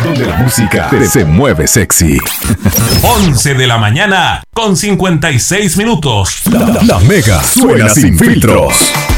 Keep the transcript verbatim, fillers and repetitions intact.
donde la música se mueve sexy. once de la mañana con cincuenta y seis minutos. La, la Mega suena sin filtros.